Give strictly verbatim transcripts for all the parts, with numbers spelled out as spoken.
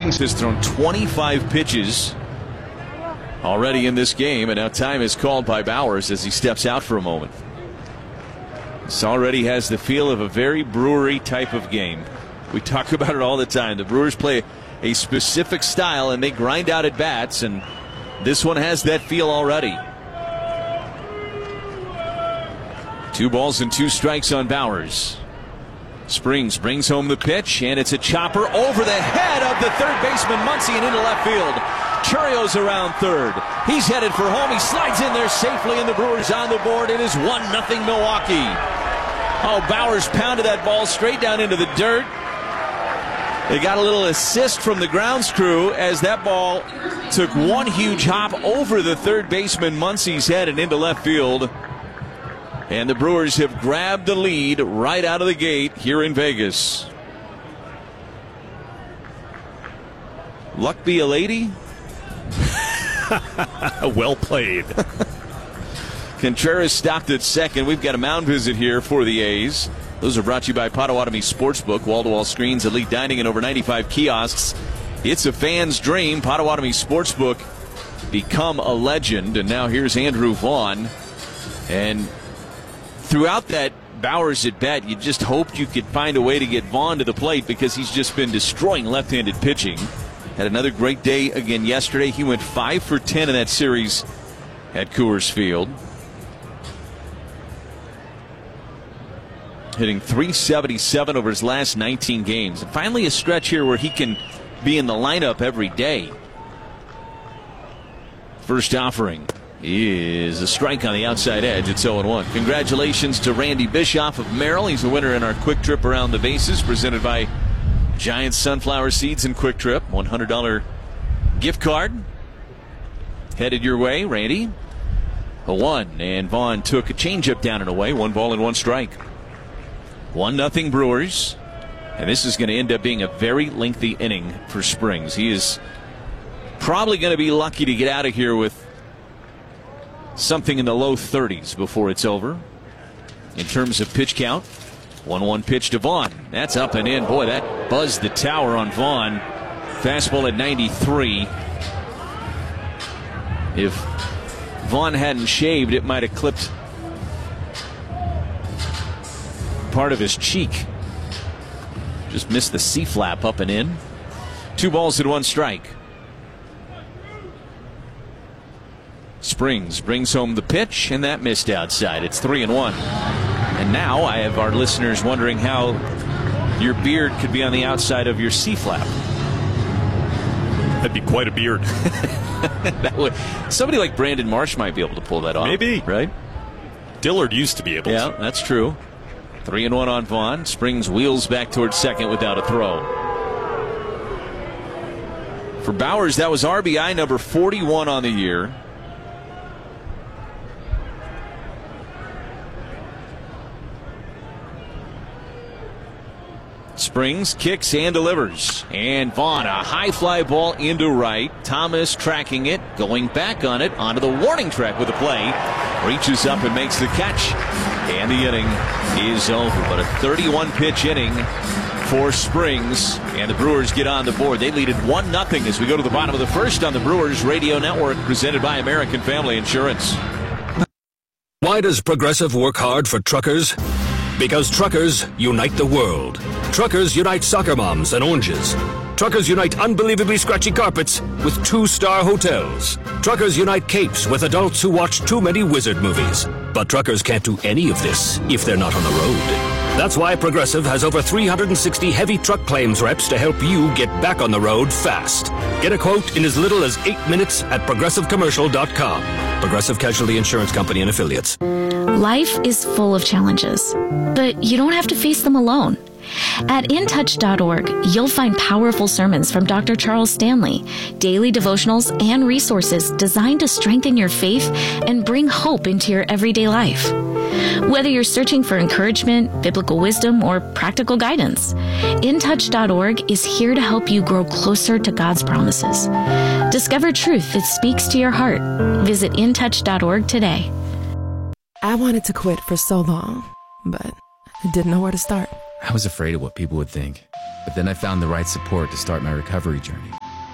Springs has thrown twenty-five pitches already in this game, and now time is called by Bowers as he steps out for a moment. This already has the feel of a very Brewery type of game. We talk about it all the time. The Brewers play a specific style and they grind out at bats, and this one has that feel already. Two balls and two strikes on Bowers. Springs brings home the pitch, and it's a chopper over the head of the third baseman Muncy and into left field. Churio's around third. He's headed for home. He slides in there safely, and the Brewers on the board. It is one nothing Milwaukee. Oh, Bowers pounded that ball straight down into the dirt. They got a little assist from the grounds crew as that ball took one huge hop over the third baseman Muncy's head and into left field. And the Brewers have grabbed the lead right out of the gate here in Vegas. Luck be a lady? Well played. Contreras stopped at second. We've got a mound visit here for the A's. Those are brought to you by Potawatomi Sportsbook. Wall-to-wall screens, elite dining, and over ninety-five kiosks. It's a fan's dream. Potawatomi Sportsbook, become a legend. And now here's Andrew Vaughn. And throughout that Bowers at bat, you just hoped you could find a way to get Vaughn to the plate because he's just been destroying left-handed pitching. Had another great day again yesterday. He went five for ten in that series at Coors Field. Hitting three seventy-seven over his last nineteen games. And finally a stretch here where he can be in the lineup every day. First offering is a strike on the outside edge. It's oh and one. Congratulations to Randy Bischoff of Merrill. He's the winner in our quick trip around the bases presented by Giant Sunflower Seeds and Quick Trip. one hundred dollars gift card headed your way, Randy. A one, and Vaughn took a changeup down and away. One ball and one strike. One nothing Brewers, and this is going to end up being a very lengthy inning for Springs. He is probably going to be lucky to get out of here with something in the low thirties before it's over. In terms of pitch count, one one pitch to Vaughn. That's up and in. Boy, that buzzed the tower on Vaughn. Fastball at ninety-three. If Vaughn hadn't shaved, it might have clipped part of his cheek. Just missed the C-flap up and in. Two balls and one strike. Springs brings home the pitch, and that missed outside. It's three and one. And now I have our listeners wondering how your beard could be on the outside of your C-flap. That'd be quite a beard. That would, somebody like Brandon Marsh might be able to pull that off. Maybe. Right? Dillard used to be able yeah, to. Yeah, that's true. Three and one on Vaughn. Springs wheels back towards second without a throw. For Bowers, that was R B I number forty-one on the year. Springs kicks and delivers. And Vaughn, a high fly ball into right. Thomas tracking it, going back on it, onto the warning track with a play. Reaches up and makes the catch. And the inning is over. But a thirty-one pitch inning for Springs. And the Brewers get on the board. They lead it one nothing as we go to the bottom of the first on the Brewers Radio Network, presented by American Family Insurance. Why does Progressive work hard for truckers? Because truckers unite the world. Truckers unite soccer moms and oranges. Truckers unite unbelievably scratchy carpets with two-star hotels. Truckers unite capes with adults who watch too many wizard movies. But truckers can't do any of this if they're not on the road. That's why Progressive has over three hundred sixty heavy truck claims reps to help you get back on the road fast. Get a quote in as little as eight minutes at progressive commercial dot com. Progressive Casualty Insurance Company and Affiliates. Life is full of challenges, but you don't have to face them alone. At in touch dot org, you'll find powerful sermons from Doctor Charles Stanley, daily devotionals, and resources designed to strengthen your faith and bring hope into your everyday life. Whether you're searching for encouragement, biblical wisdom, or practical guidance, in touch dot org is here to help you grow closer to God's promises. Discover truth that speaks to your heart. Visit in touch dot org today. I wanted to quit for so long, but I didn't know where to start. I was afraid of what people would think, but then I found the right support to start my recovery journey.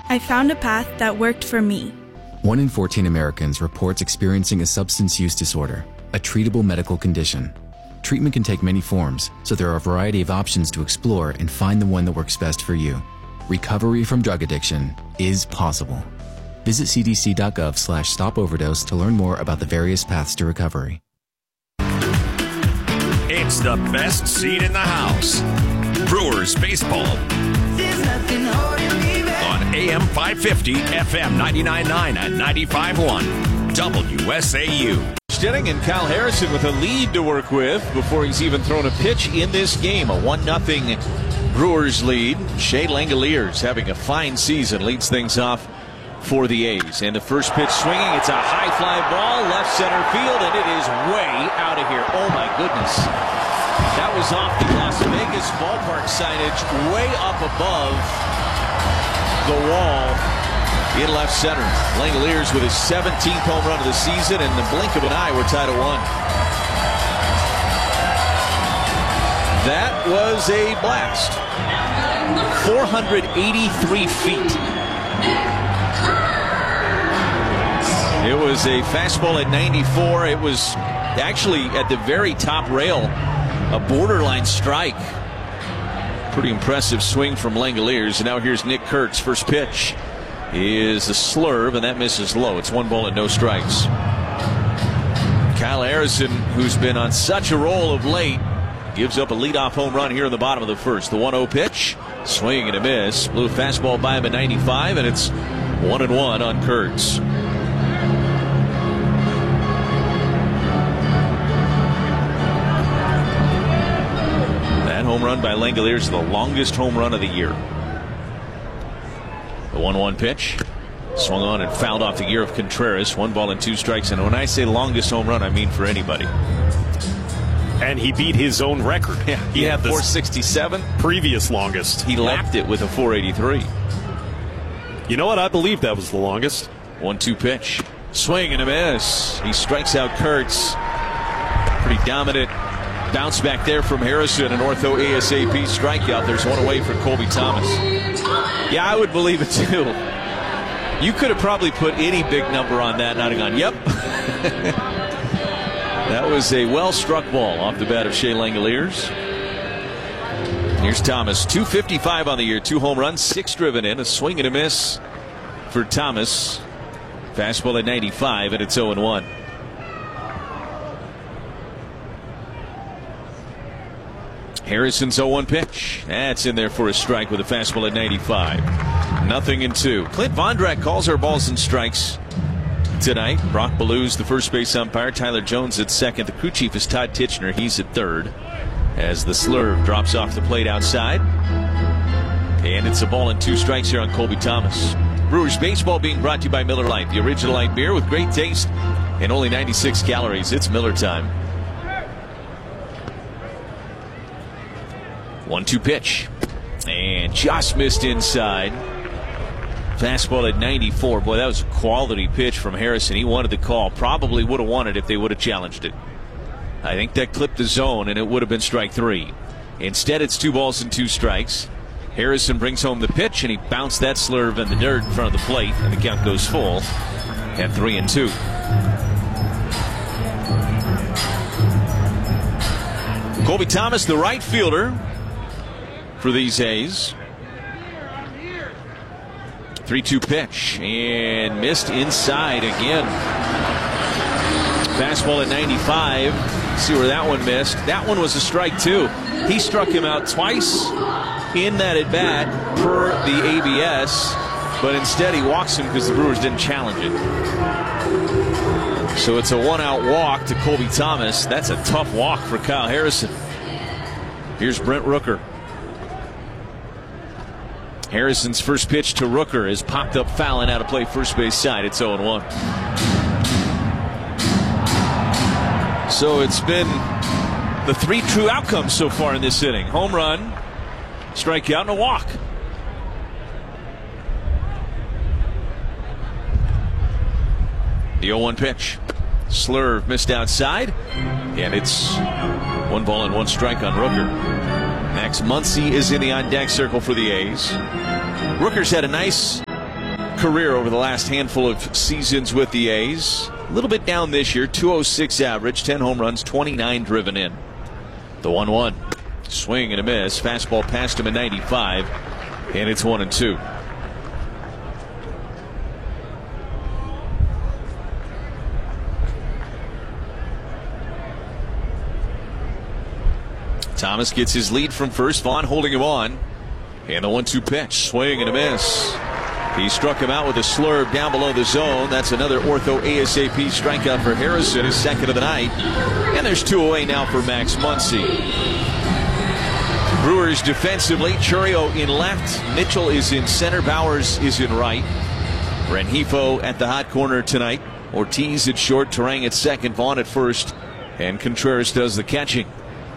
I found a path that worked for me. One in fourteen Americans reports experiencing a substance use disorder, a treatable medical condition. Treatment can take many forms, so there are a variety of options to explore and find the one that works best for you. Recovery from drug addiction is possible. Visit c d c dot gov slash stop overdose to learn more about the various paths to recovery. It's the best seat in the house. Brewers baseball. On A M five fifty, F M ninety-nine point nine and ninety-five point one. W S A U. Inning, and Kyle Harrison with a lead to work with before he's even thrown a pitch in this game. A one nothing Brewers lead. Shea Langoliers having a fine season leads things off for the A's. And the first pitch swinging. It's a high fly ball, left center field, and it is way out of here. Oh my goodness. That was off the Las Vegas ballpark signage, way up above the wall in left center. Langoliers with his seventeenth home run of the season. In the blink of an eye, we're tied at one. That was a blast. four hundred eighty-three feet. It was a fastball at ninety-four. It was actually at the very top rail, a borderline strike. Pretty impressive swing from Langoliers. And now here's Nick Kurtz. First pitch is a slurve, and that misses low. It's one ball and no strikes. Kyle Harrison, who's been on such a roll of late, gives up a leadoff home run here in the bottom of the first. The one oh pitch, swing and a miss. Blew a fastball by him at ninety-five, and it's one and one on Kurtz. That home run by Langoliers is the longest home run of the year. The one one pitch, swung on and fouled off the gear of Contreras. One ball and two strikes. And when I say longest home run, I mean for anybody. And he beat his own record. Yeah, he, he had four sixty-seven. Previous longest. He lapped it with a four eighty-three. You know what? I believe that was the longest. one two pitch, swing and a miss. He strikes out Kurtz. Pretty dominant bounce back there from Harrison. An ortho ASAP strikeout. There's one away for Colby Thomas. Yeah, I would believe it too. You could have probably put any big number on that and I'd have gone, yep. That was a well-struck ball off the bat of Shea Langoliers. Here's Thomas. two fifty-five on the year. Two home runs, six driven in. A swing and a miss for Thomas. Fastball at ninety-five, and it's oh and one. Harrison's oh one pitch. That's in there for a strike with a fastball at ninety-five. Nothing in two. Clint Vondrak calls our balls and strikes tonight. Brock Ballew's the first base umpire. Tyler Jones at second. The crew chief is Todd Titchener. He's at third as the slurve drops off the plate outside. And it's a ball and two strikes here on Colby Thomas. Brewers baseball being brought to you by Miller Lite, the original light beer with great taste and only ninety-six calories. It's Miller time. one two pitch. And just missed inside. Fastball at ninety-four. Boy, that was a quality pitch from Harrison. He wanted the call. Probably would have won it if they would have challenged it. I think that clipped the zone, and it would have been strike three. Instead, it's two balls and two strikes. Harrison brings home the pitch, and he bounced that slurve in the dirt in front of the plate, and the count goes full at three and two. Colby Thomas, the right fielder for these A's. three two pitch, and missed inside again. Fastball at ninety-five. See where that one missed. That one was a strike, too. He struck him out twice in that at bat per the A B S, but instead he walks him because the Brewers didn't challenge it. So it's a one-out walk to Colby Thomas. That's a tough walk for Kyle Harrison. Here's Brent Rooker. Harrison's first pitch to Rooker is popped up fouling out of play first base side. It's oh and one. So it's been the three true outcomes so far in this inning. Home run, strikeout, and a walk. The oh one pitch. Slurve missed outside, and it's one ball and one strike on Rooker. Max Muncy is in the on-deck circle for the A's. Rooker's had a nice career over the last handful of seasons with the A's. A little bit down this year, two oh six average, ten home runs, twenty-nine driven in. The one one. Swing and a miss. Fastball past him at ninety-five, and it's one and two. Thomas gets his lead from first. Vaughn holding him on. And the one two pitch. Swing and a miss. He struck him out with a slurve down below the zone. That's another ortho ASAP strikeout for Harrison, his second of the night. And there's two away now for Max Muncy. Brewers defensively, Churio in left, Mitchell is in center, Bowers is in right. Rengifo at the hot corner tonight. Ortiz at short, Turang at second, Vaughn at first, and Contreras does the catching.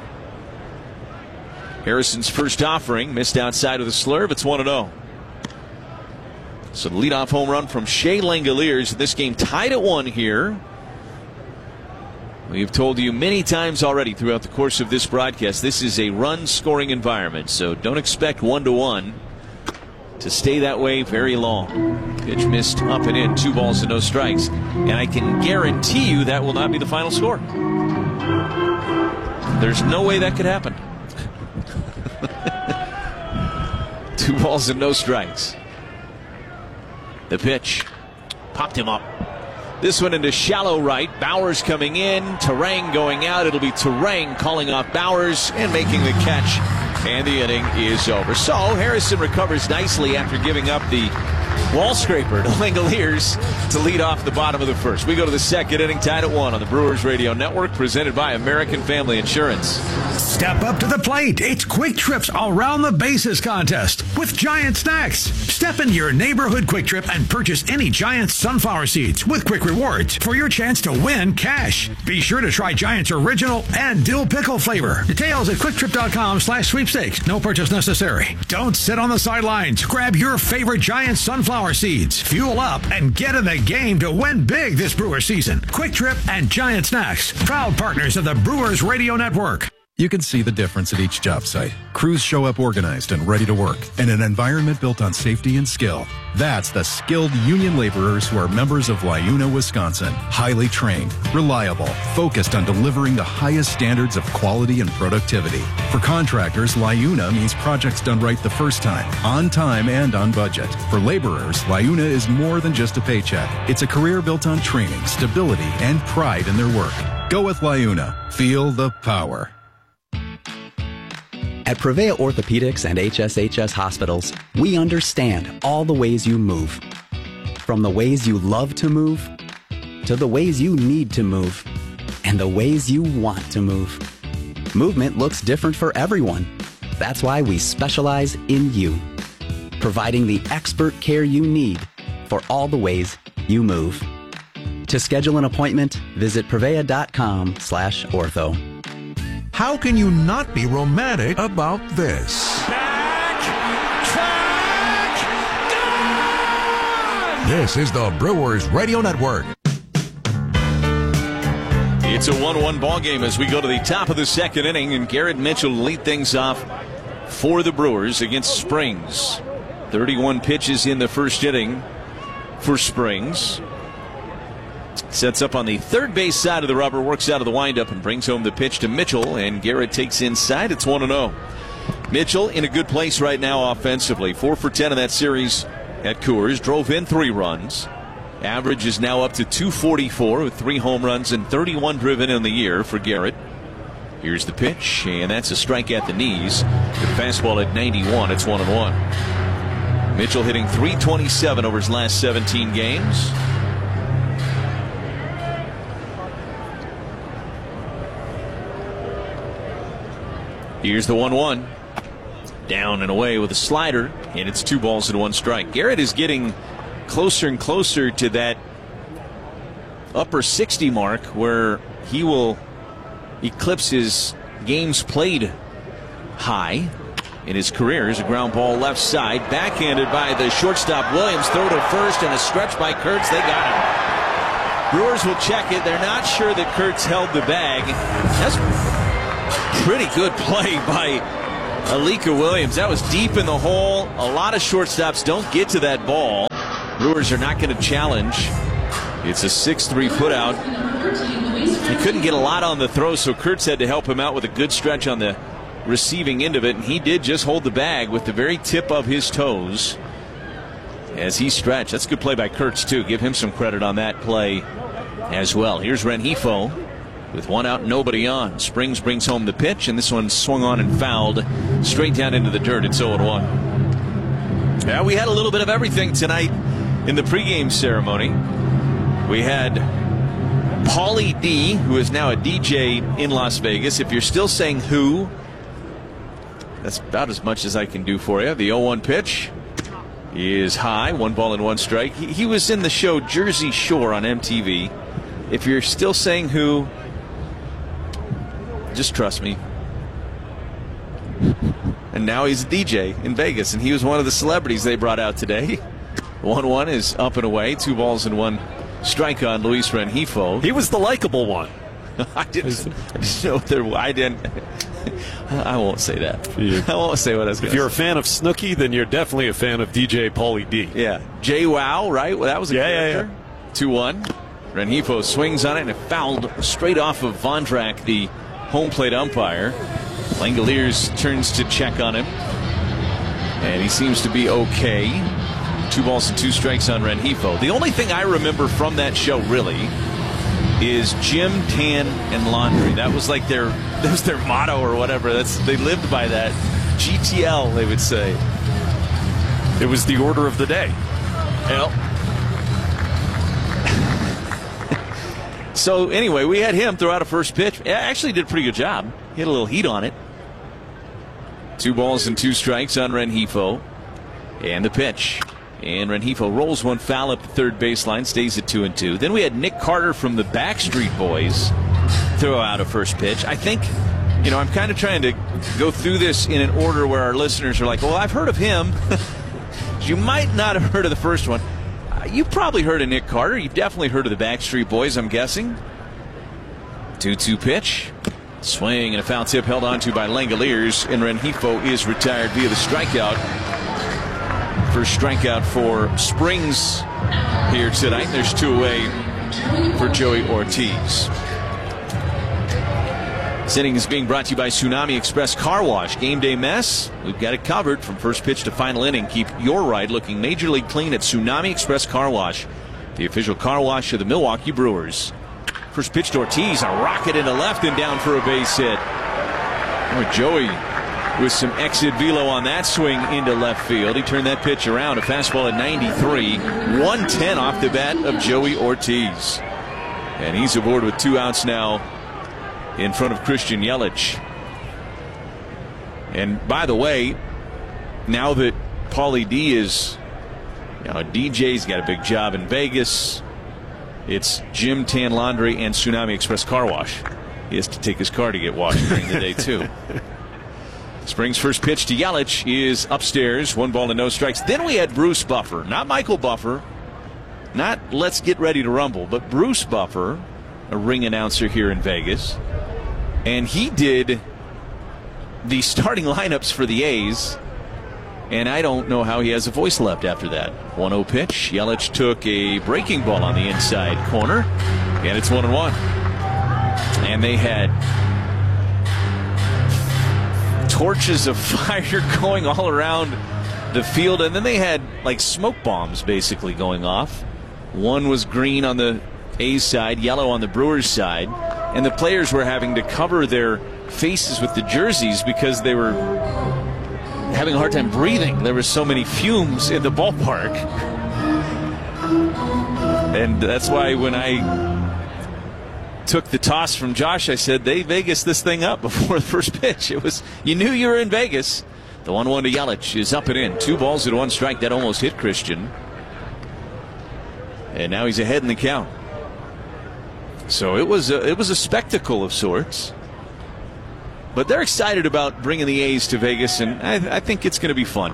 Harrison's first offering missed outside of the slurve. It's one and oh. So the leadoff home run from Shea Langoliers. This game tied at one here. We've told you many times already throughout the course of this broadcast, this is a run-scoring environment, so don't expect one to one to stay that way very long. Pitch missed up and in, two balls and no strikes. And I can guarantee you that will not be the final score. There's no way that could happen. Two balls and no strikes. The pitch popped him up. This one into shallow right. Bowers coming in. Turang going out. It'll be Turang calling off Bowers and making the catch. And the inning is over. So Harrison recovers nicely after giving up the wall scraper to Langoliers to lead off the bottom of the first. We go to the second inning, tied at one on the Brewers Radio Network, presented by American Family Insurance. Step up to the plate. It's Quick Trip's Around the Bases contest with Giant Snacks. Step into your neighborhood Quick Trip and purchase any Giant sunflower seeds with Quick Rewards for your chance to win cash. Be sure to try Giant's original and dill pickle flavor. Details at quicktrip.com slash sweepstakes. No purchase necessary. Don't sit on the sidelines. Grab your favorite Giant sunflower seeds. Fuel up and get in the game to win big this Brewer season. Quick Trip and Giant Snacks, proud partners of the Brewers Radio Network. You can see the difference at each job site. Crews show up organized and ready to work in an environment built on safety and skill. That's the skilled union laborers who are members of LiUNA, Wisconsin. Highly trained, reliable, focused on delivering the highest standards of quality and productivity. For contractors, LiUNA means projects done right the first time, on time and on budget. For laborers, LiUNA is more than just a paycheck. It's a career built on training, stability, and pride in their work. Go with LiUNA. Feel the power. At Prevea Orthopedics and H S H S Hospitals, we understand all the ways you move. From the ways you love to move, to the ways you need to move, and the ways you want to move. Movement looks different for everyone. That's why we specialize in you, providing the expert care you need for all the ways you move. To schedule an appointment, visit prevea.com slash ortho. How can you not be romantic about this? Back, track, gone! This is the Brewers Radio Network. It's a one one ball game as we go to the top of the second inning, and Garrett Mitchell lead things off for the Brewers against Springs. thirty-one pitches in the first inning for Springs. Sets up on the third base side of the rubber, works out of the windup and brings home the pitch to Mitchell, and Garrett takes inside. It's one and oh. Mitchell in a good place right now offensively. four for ten in that series at Coors. Drove in three runs. Average is now up to two forty-four with three home runs and thirty-one driven in the year for Garrett. Here's the pitch, and that's a strike at the knees. The fastball at ninety-one. It's one and one. Mitchell hitting three twenty-seven over his last seventeen games. Here's the one one. Down and away with a slider, and it's two balls and one strike. Garrett is getting closer and closer to that upper sixty mark where he will eclipse his games played high in his career. Here's a ground ball left side, backhanded by the shortstop Williams. Throw to first and a stretch by Kurtz. They got him. Brewers will check it. They're not sure that Kurtz held the bag. That's pretty good play by Alika Williams. That was deep in the hole. A lot of shortstops don't get to that ball. Brewers are not going to challenge. It's a six three put out. He couldn't get a lot on the throw, so Kurtz had to help him out with a good stretch on the receiving end of it, and he did just hold the bag with the very tip of his toes as he stretched. That's a good play by Kurtz, too. Give him some credit on that play as well. Here's Rengifo with one out, nobody on. Springs brings home the pitch, and this one swung on and fouled straight down into the dirt. It's oh one. Yeah, we had a little bit of everything tonight in the pregame ceremony. We had Paulie D, who is now a D J in Las Vegas. If you're still saying who, that's about as much as I can do for you. The oh one pitch is high, one ball and one strike. He, he was in the show Jersey Shore on M T V. If you're still saying who, just trust me. And now he's a D J in Vegas, and he was one of the celebrities they brought out today. one one is up and away, two balls and one strike on Luis Rengifo. He was the likable one. I didn't, I didn't know there. I didn't. I won't say that. Yeah. I won't say what I was going to say. If you're a fan of Snooki, then you're definitely a fan of D J Paulie D. Yeah. J Wow, right? Well, that was a yeah, character. Yeah, yeah. two one. Rengifo swings on it and it fouled straight off of Vondrak, the home plate umpire. Langoliers turns to check on him, and he seems to be okay. Two balls and two strikes on Rengifo. The only thing I remember from that show, really, is Gym, Tan, and Laundry. That was like their that was their motto or whatever. That's they lived by that. G T L, they would say. It was the order of the day. Well. So anyway, we had him throw out a first pitch. Actually did a pretty good job. He had a little heat on it. Two balls and two strikes on Rengifo. And the pitch. And Rengifo rolls one foul up the third baseline, stays at two and two. Then we had Nick Carter from the Backstreet Boys throw out a first pitch. I think, you know, I'm kind of trying to go through this in an order where our listeners are like, well, I've heard of him. You might not have heard of the first one. Uh, you probably heard of Nick Carter. You've definitely heard of the Backstreet Boys, I'm guessing. two two pitch. Swing and a foul tip held onto by Langoliers, and Rengifo is retired via the strikeout. First strikeout for Springs here tonight. There's two away for Joey Ortiz. This inning is being brought to you by Tsunami Express Car Wash. Game day mess? We've got it covered from first pitch to final inning. Keep your ride looking major league clean at Tsunami Express Car Wash, the official car wash of the Milwaukee Brewers. First pitch to Ortiz, a rocket into left and down for a base hit. Oh, Joey with some exit velo on that swing into left field. He turned that pitch around. A fastball at ninety-three. one ten off the bat of Joey Ortiz. And he's aboard with two outs now in front of Christian Yelich. And by the way, now that Paulie D is, you know, D J's got a big job in Vegas, it's Gym, Tan, Laundry, and Tsunami Express Car Wash. He has to take his car to get washed during the day, too. Springs' first pitch to Yelich is upstairs. One ball and no strikes. Then we had Bruce Buffer. Not Michael Buffer. Not Let's Get Ready to Rumble. But Bruce Buffer, a ring announcer here in Vegas. And he did the starting lineups for the A's. And I don't know how he has a voice left after that. one oh pitch. Yelich took a breaking ball on the inside corner. And it's one and one. And they had torches of fire going all around the field. And then they had like smoke bombs basically going off. One was green on the A's side, yellow on the Brewers side. And the players were having to cover their faces with the jerseys because they were having a hard time breathing. There were so many fumes in the ballpark. And that's why when I took the toss from Josh, I said they Vegas this thing up before the first pitch. It was, you knew you were in Vegas. The one one to Yelich is up and in. Two balls and one strike. That almost hit Christian. And now he's ahead in the count. So it was a, it was a spectacle of sorts. But they're excited about bringing the A's to Vegas, and I, I think it's going to be fun.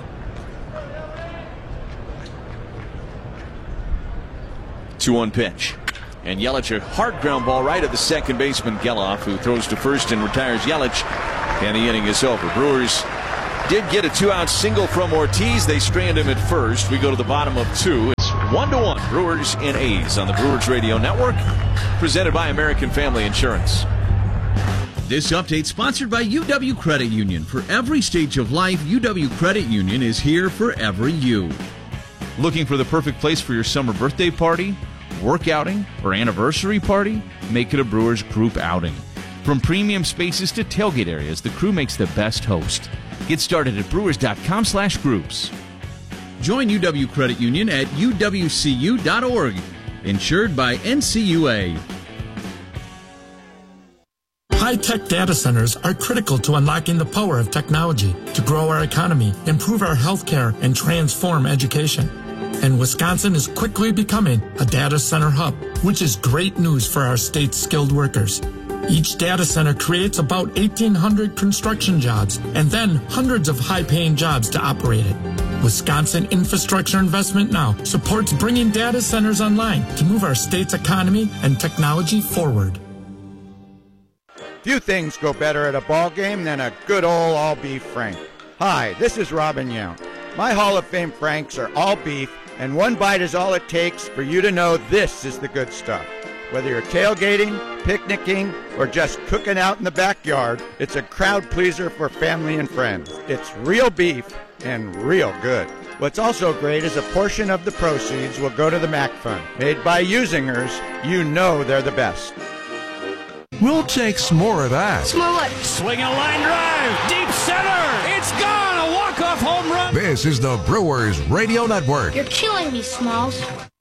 two one pitch. And Yelich, a hard ground ball right at the second baseman, Geloff, who throws to first and retires Yelich. And the inning is over. Brewers did get a two-out single from Ortiz. They strand him at first. We go to the bottom of two. It's one to one, Brewers and A's on the Brewers Radio Network, presented by American Family Insurance. This update sponsored by U W Credit Union. For every stage of life, U W Credit Union is here for every you. Looking for the perfect place for your summer birthday party, work outing, or anniversary party? Make it a Brewers group outing. From premium spaces to tailgate areas, the crew makes the best host. Get started at brewers.com slash groups. Join U W Credit Union at U W C U dot org. Insured by N C U A. High-tech data centers are critical to unlocking the power of technology to grow our economy, improve our healthcare, and transform education. And Wisconsin is quickly becoming a data center hub, which is great news for our state's skilled workers. Each data center creates about eighteen hundred construction jobs and then hundreds of high-paying jobs to operate it. Wisconsin Infrastructure Investment Now supports bringing data centers online to move our state's economy and technology forward. Few things go better at a ball game than a good old all-beef Frank. Hi, this is Robin Yount. My Hall of Fame Franks are all beef, and one bite is all it takes for you to know this is the good stuff. Whether you're tailgating, picnicking, or just cooking out in the backyard, it's a crowd pleaser for family and friends. It's real beef and real good. What's also great is a portion of the proceeds will go to the Mac Fund. Made by Usingers, you know they're the best. We'll take some more of that. Some more what? Swing a line drive, deep center. It's gone. A walk-off home run. This is the Brewers Radio Network. You're killing me, Smalls.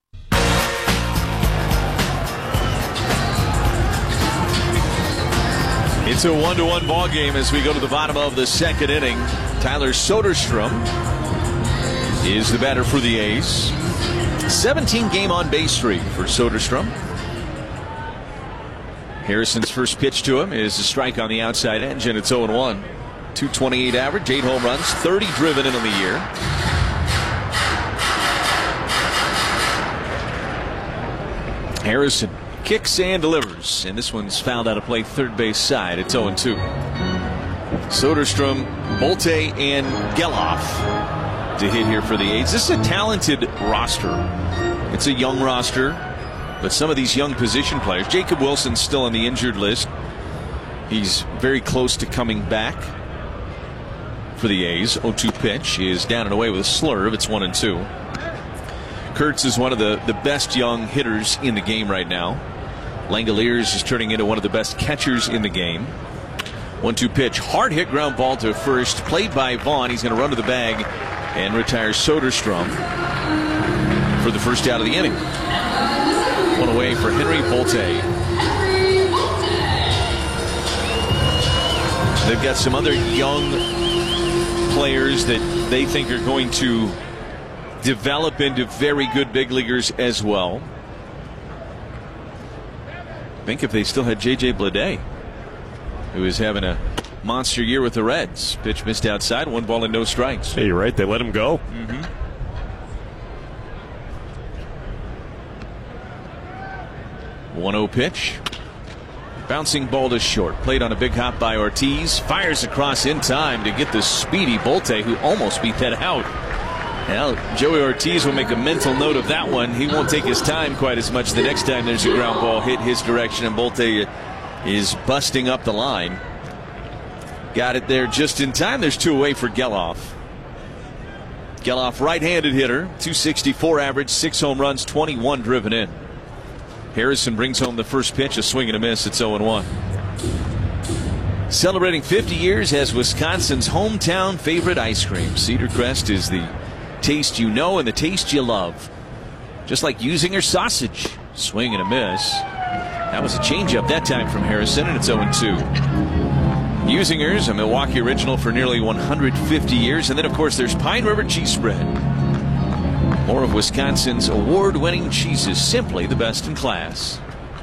It's a one to one ball game as we go to the bottom of the second inning. Tyler Soderstrom is the batter for the A's. seventeen game on base streak for Soderstrom. Harrison's first pitch to him is a strike on the outside edge, and it's oh and one. two twenty-eight average, eight home runs, thirty driven in on the year. Harrison kicks and delivers, and this one's fouled out of play third base side. It's oh and two. Soderstrom, Bolte, and Geloff to hit here for the A's. This is a talented roster. It's a young roster. But some of these young position players, Jacob Wilson's still on the injured list. He's very close to coming back for the A's. oh two pitch is down and away with a slurve. It's one and two. Kurtz is one of the, the best young hitters in the game right now. Langoliers is turning into one of the best catchers in the game. one two pitch. Hard hit ground ball to first. Played by Vaughn. He's going to run to the bag and retires Soderstrom for the first out of the inning. One away for Henry Bolte. They've got some other young players that they think are going to develop into very good big leaguers as well. Think if they still had J J Bleday, who is having a monster year with the Reds. Pitch missed outside, one ball and no strikes. Hey, you're right. They let him go. Mm-hmm. one oh pitch. Bouncing ball to short. Played on a big hop by Ortiz. Fires across in time to get the speedy Bolte, who almost beat that out. Well, Joey Ortiz will make a mental note of that one. He won't take his time quite as much the next time there's a ground ball hit his direction, and Bolte is busting up the line. Got it there just in time. There's two away for Geloff. Geloff, right-handed hitter, two sixty-four average, six home runs, twenty-one driven in. Harrison brings home the first pitch, a swing and a miss. It's oh and one. Celebrating fifty years as Wisconsin's hometown favorite ice cream. Cedar Crest is the taste you know and the taste you love. Just like Usinger sausage. Swing and a miss. That was a changeup that time from Harrison, and it's oh and two. Usinger's a Milwaukee original for nearly one hundred fifty years. And then, of course, there's Pine River Cheese Spread. More of Wisconsin's award-winning cheeses, simply the best in class.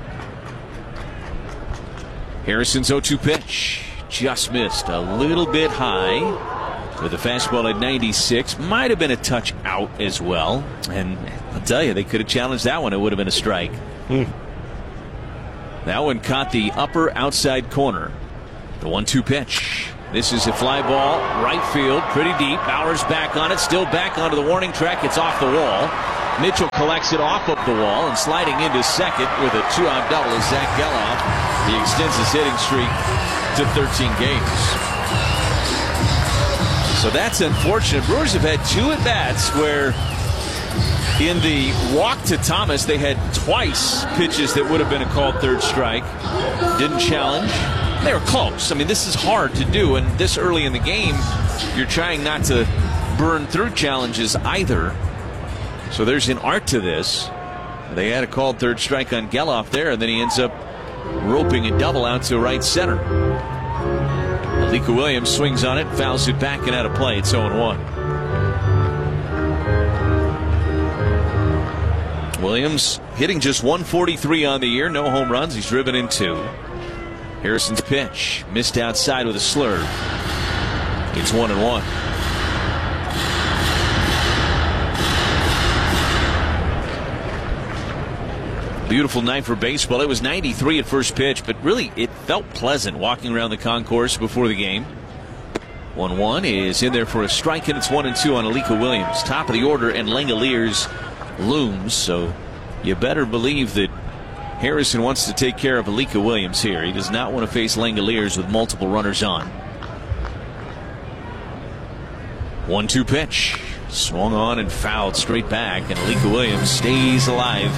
Harrison's oh two pitch. Just missed a little bit high with a fastball at ninety-six. Might have been a touch out as well. And I'll tell you, they could have challenged that one. It would have been a strike. Hmm. That one caught the upper outside corner. The one two pitch. This is a fly ball, right field, pretty deep. Bauer's back on it, still back onto the warning track. It's off the wall. Mitchell collects it off of the wall, and sliding into second with a two-out double is Zach Geloff. He extends his hitting streak to thirteen games. So that's unfortunate. Brewers have had two at-bats where in the walk to Thomas, they had twice pitches that would have been a called third strike. Didn't challenge. They were close. I mean, this is hard to do, and this early in the game, you're trying not to burn through challenges either. So there's an art to this. They had a called third strike on Geloff there, and then he ends up roping a double out to right center. Alika Williams swings on it, fouls it back and out of play. It's oh and one. Williams hitting just one forty-three on the year, no home runs. He's driven in two. Harrison's pitch missed outside with a slurve. It's one and one. Beautiful night for baseball. It was ninety-three at first pitch, but really it felt pleasant walking around the concourse before the game. one one is in there for a strike, and it's one and two on Alika Williams. Top of the order, and Langeliers looms, so you better believe that Harrison wants to take care of Alika Williams here. He does not want to face Langeliers with multiple runners on. one two pitch. Swung on and fouled straight back, and Alika Williams stays alive.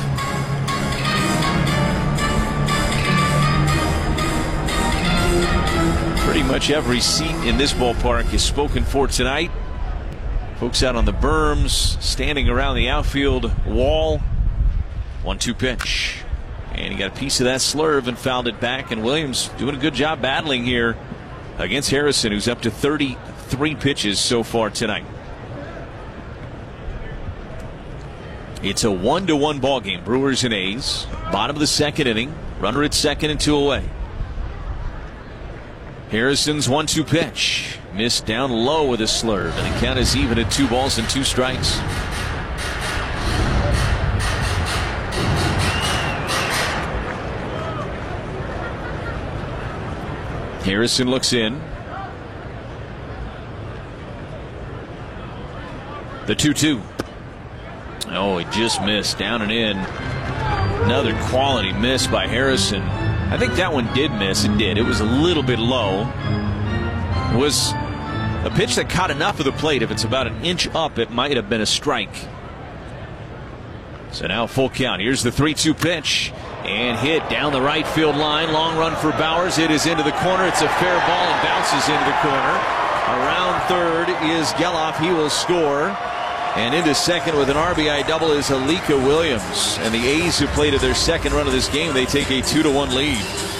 Pretty much every seat in this ballpark is spoken for tonight. Folks out on the berms, standing around the outfield wall. one two pitch. And he got a piece of that slurve and fouled it back. And Williams doing a good job battling here against Harrison, who's up to thirty-three pitches so far tonight. It's a one to one ball game. Brewers and A's. Bottom of the second inning. Runner at second and two away. Harrison's one two pitch. Missed down low with a slurve, and the count is even at two balls and two strikes. Harrison looks in. The two two. Oh, he just missed. Down and in. Another quality miss by Harrison. I think that one did miss. It did. It was a little bit low. It was a pitch that caught enough of the plate. If it's about an inch up, it might have been a strike. So now full count. Here's the three two pitch. And hit down the right field line. Long run for Bowers. It is into the corner. It's a fair ball and bounces into the corner. Around third is Geloff. He will score. And into second with an R B I double is Alika Williams. And the A's, who played at their second run of this game, they take a two to one lead.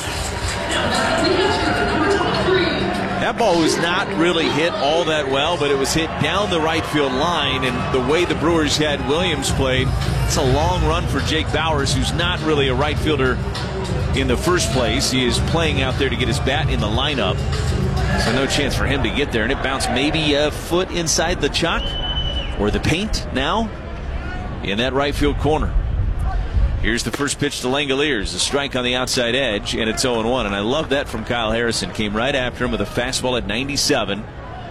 That ball was not really hit all that well, but it was hit down the right field line. And the way the Brewers had Williams played, it's a long run for Jake Bowers, who's not really a right fielder in the first place. He is playing out there to get his bat in the lineup. So no chance for him to get there. And it bounced maybe a foot inside the chalk. Or the paint now in that right field corner. Here's the first pitch to Langeliers. A strike on the outside edge, and it's oh and one. And I love that from Kyle Harrison. Came right after him with a fastball at ninety-seven.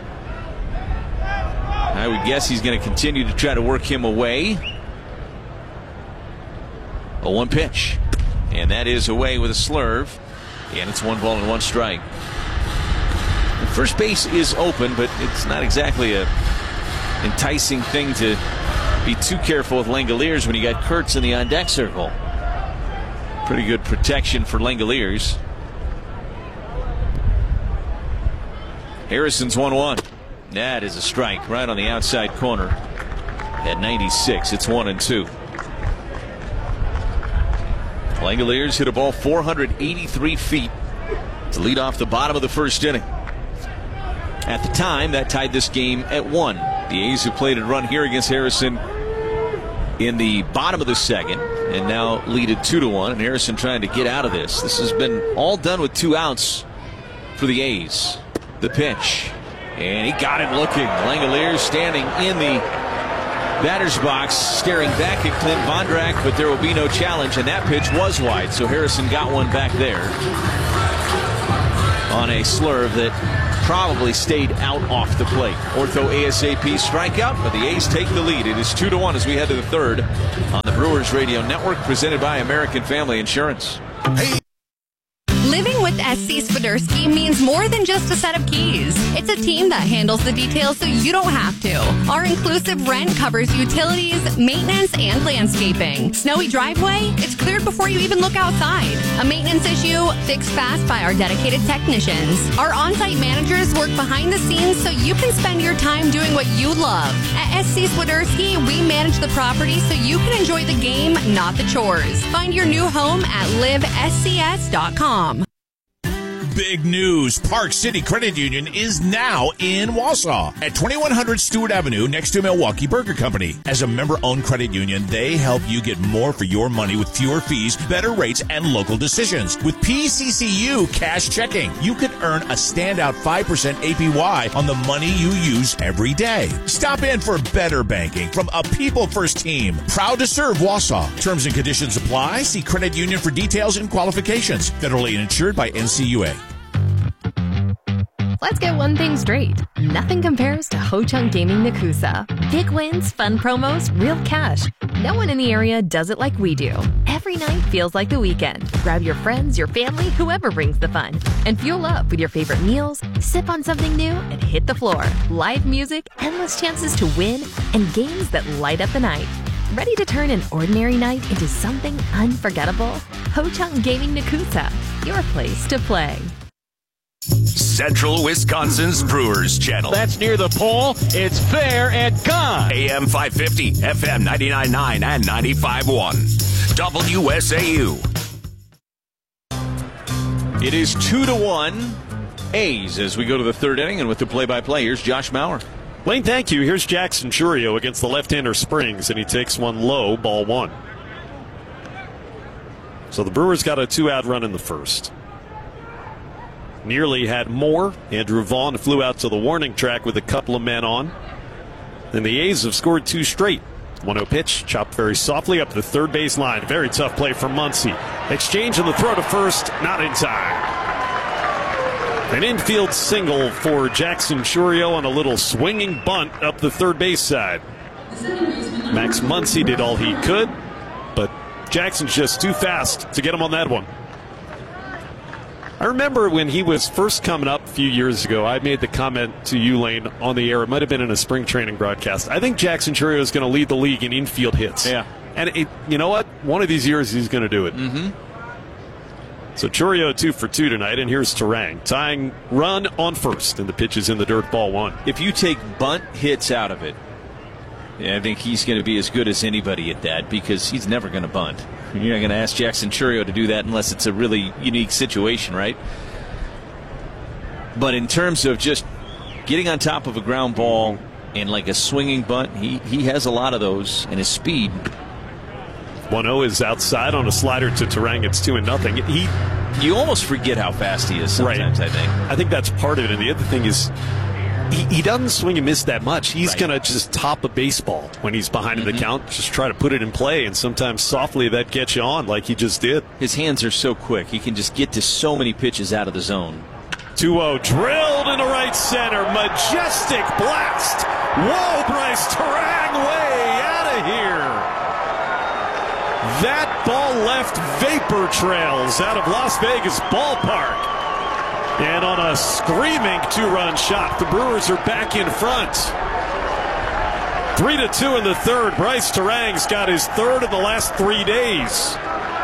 I would guess he's going to continue to try to work him away. A one pitch. And that is away with a slurve. And it's one ball and one strike. The first base is open, but it's not exactly a enticing thing to be too careful with Langeliers when you got Kurtz in the on-deck circle. Pretty good protection for Langeliers. Harrison's one one. That is a strike right on the outside corner at ninety-six. It's one and two. Langeliers hit a ball four hundred eighty-three feet to lead off the bottom of the first inning. At the time, that tied this game at one. The A's, who played a run here against Harrison in the bottom of the second, and now lead it two to one. And Harrison trying to get out of this. This has been all done with two outs for the A's. The pitch, and he got him looking. Langeliers standing in the batter's box, staring back at Clint Vondrak, but there will be no challenge, and that pitch was wide. So Harrison got one back there on a slurve that probably stayed out off the plate. Ortho ASAP strikeout, but the A's take the lead. It is two to one as we head to the third on the Brewers Radio Network, presented by American Family Insurance. Hey. Living with S C Swiderski means more than just a set of keys. It's a team that handles the details so you don't have to. Our inclusive rent covers utilities, maintenance, and landscaping. Snowy driveway? It's cleared before you even look outside. A maintenance issue? Fixed fast by our dedicated technicians. Our on-site managers work behind the scenes so you can spend your time doing what you love. At S C Swiderski, we manage the property so you can enjoy the game, not the chores. Find your new home at live S C S dot com. Big news. Park City Credit Union is now in Wausau at twenty-one hundred Stewart Avenue next to Milwaukee Burger Company. As a member-owned credit union, they help you get more for your money with fewer fees, better rates, and local decisions. With P C C U Cash Checking, you could earn a standout five percent A P Y on the money you use every day. Stop in for better banking from a people-first team. Proud to serve Wausau. Terms and conditions apply. See Credit Union for details and qualifications. Federally insured by N C U A. Let's get one thing straight. Nothing compares to Ho Chunk Gaming Nakusa. Big wins, fun promos, real cash. No one in the area does it like we do. Every night feels like the weekend. Grab your friends, your family, whoever brings the fun. And fuel up with your favorite meals, sip on something new, and hit the floor. Live music, endless chances to win, and games that light up the night. Ready to turn an ordinary night into something unforgettable? Ho Chunk Gaming Nakusa, your place to play. Central Wisconsin's Brewers Channel. That's near the pole. It's fair and gone. A M five fifty, F M ninety-nine point nine and ninety-five point one. W S A U. It is two to one A's as we go to the third inning, and with the play-by-play, here's Josh Maurer. Lane, thank you. Here's Jackson Churio against the left-hander Springs, and he takes one low, ball one. So the Brewers got a two-out run in the first. Nearly had more. Andrew Vaughn flew out to the warning track with a couple of men on. Then the A's have scored two straight. one oh pitch, chopped very softly up the third base line. Very tough play from Muncy. Exchange and the throw to first, not in time. An infield single for Jackson Churio on a little swinging bunt up the third base side. Max Muncy did all he could, but Jackson's just too fast to get him on that one. I remember when he was first coming up a few years ago, I made the comment to you, Lane, on the air. It might have been in a spring training broadcast. I think Jackson Churio is going to lead the league in infield hits. Yeah. And it, you know what? One of these years he's going to do it. Mm-hmm. So Churio two for two tonight, and here's Terang. Tying run on first, and the pitch is in the dirt, ball one. If you take bunt hits out of it, I think he's going to be as good as anybody at that, because he's never going to bunt. You're not going to ask Jackson Churio to do that unless it's a really unique situation, right? But in terms of just getting on top of a ground ball and like a swinging bunt, he, he has a lot of those, and his speed. one oh is outside on a slider to Terang. It's two and nothing. He, you almost forget how fast he is sometimes, right. I think. I think that's part of it. And the other thing is, He, he doesn't swing and miss that much. He's right. going to just top a baseball when he's behind mm-hmm. in the count, just try to put it in play, and sometimes softly that gets you on like he just did. His hands are so quick. He can just get to so many pitches out of the zone. two oh drilled into right center. Majestic blast. Whoa, Bryce Terang way out of here. That ball left vapor trails out of Las Vegas Ballpark. And on a screaming two-run shot, the Brewers are back in front. Three to two in the third. Bryce Terang's got his third in the last three days.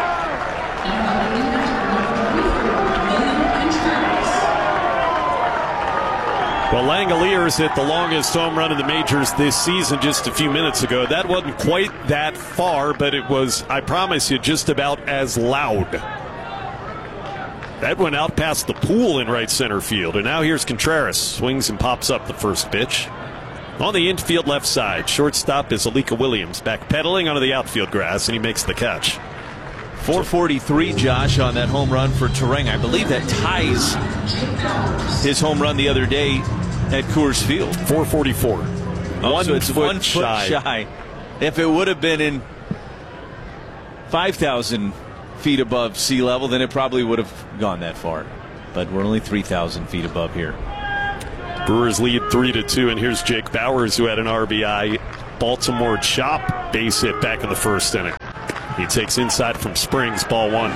Well, Langoliers hit the longest home run in the majors this season just a few minutes ago. That wasn't quite that far, but it was, I promise you, just about as loud. That went out past the pool in right center field. And now here's Contreras. Swings and pops up the first pitch. On the infield left side, shortstop is Alika Williams. Backpedaling onto the outfield grass, and he makes the catch. four forty-three, Josh, on that home run for Terang. I believe that ties his home run the other day at Coors Field. four forty-four. Oh, one so it's foot one shy. foot shy. If it would have been in five thousand feet above sea level, then it probably would have gone that far. But we're only three thousand feet above here. Brewers lead three to two, and here's Jake Bauers, who had an R B I. Baltimore chop base hit back in the first inning. He takes inside from Springs, ball one.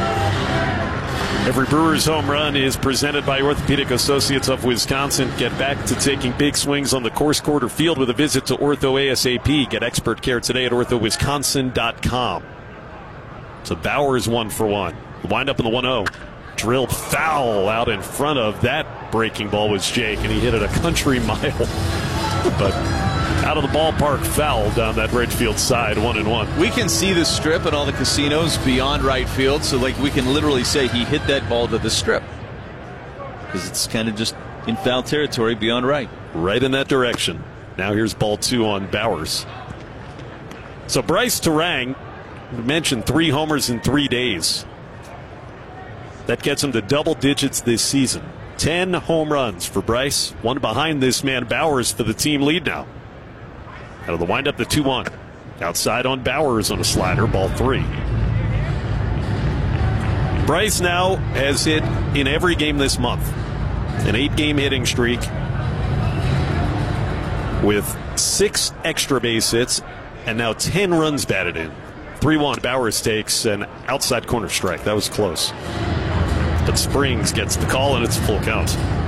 Every Brewers home run is presented by Orthopedic Associates of Wisconsin. Get back to taking big swings on the course, court, or field with a visit to Ortho ASAP. Get expert care today at ortho wisconsin dot com. So Bauers one for one. Wind up in the one oh. Drilled foul out in front of that breaking ball was Jake, and he hit it a country mile. But out of the ballpark foul down that right field side, one and one. We can see the strip at all the casinos beyond right field, so like we can literally say he hit that ball to the strip because it's kind of just in foul territory beyond right. Right in that direction. Now here's ball two on Bauers. So Bryce Terang, we mentioned three homers in three days. That gets him to double digits this season. Ten home runs for Bryce. One behind this man Bauers for the team lead now. Out of the windup, the two one. Outside on Bauers on a slider, ball three. Bryce now has hit in every game this month. An eight-game hitting streak with six extra base hits and now ten runs batted in. three one. Bauers takes an outside corner strike. That was close. But Springs gets the call, and it's a full count.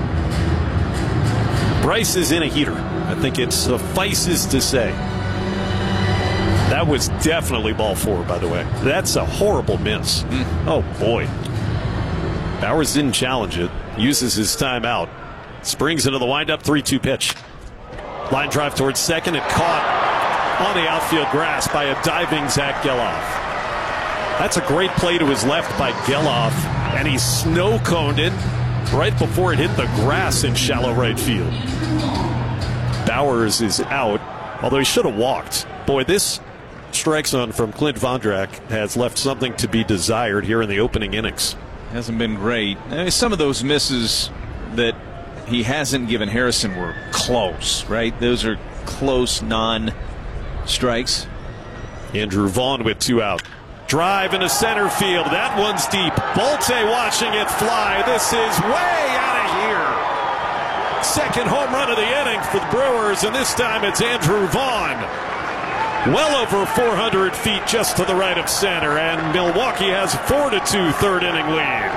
Bryce is in a heater. I think it suffices to say. That was definitely ball four, by the way. That's a horrible miss. Mm. Oh, boy. Bauers didn't challenge it. Uses his timeout. Springs into the windup, three two pitch. Line drive towards second and caught on the outfield grass by a diving Zach Geloff. That's a great play to his left by Geloff, and he snow-coned it right before it hit the grass in shallow right field. Bauers is out, although he should have walked. Boy, this strike zone from Clint Vondrak has left something to be desired here in the opening innings. Hasn't been great. I mean, some of those misses that he hasn't given Harrison were close, right? Those are close non-strikes. Andrew Vaughn with two out. Drive into center field. That one's deep. Bolte watching it fly. This is way out of here. Second home run of the inning for the Brewers, and this time it's Andrew Vaughn. Well over four hundred feet just to the right of center, and Milwaukee has a four to two third inning lead.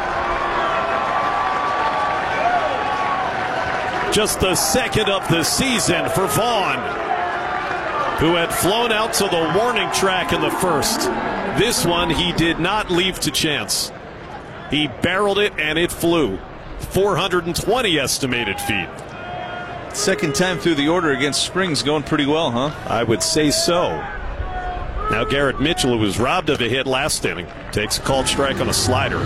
Just the second of the season for Vaughn, who had flown out to the warning track in the first. This one he did not leave to chance. He barreled it and it flew. four hundred twenty estimated feet. Second time through the order against Springs, going pretty well, huh? I would say so. Now Garrett Mitchell, who was robbed of a hit last inning, takes a called strike on a slider.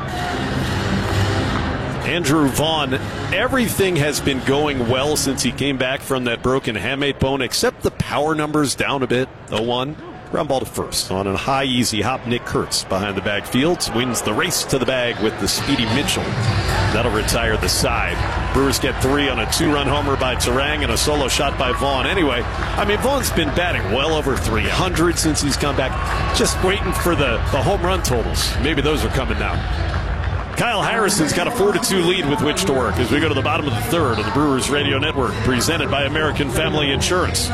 Andrew Vaughn, everything has been going well since he came back from that broken hamate bone, except the power numbers down a bit. oh one. Ground ball to first. On a high, easy hop, Nick Kurtz behind the bag fields wins the race to the bag with the speedy Mitchell. That'll retire the side. Brewers get three on a two-run homer by Terang and a solo shot by Vaughn. Anyway, I mean, Vaughn's been batting well over three hundred since he's come back. Just waiting for the, the home run totals. Maybe those are coming now. Kyle Harrison's got a four to two lead with which to work as we go to the bottom of the third on the Brewers Radio Network, presented by American Family Insurance.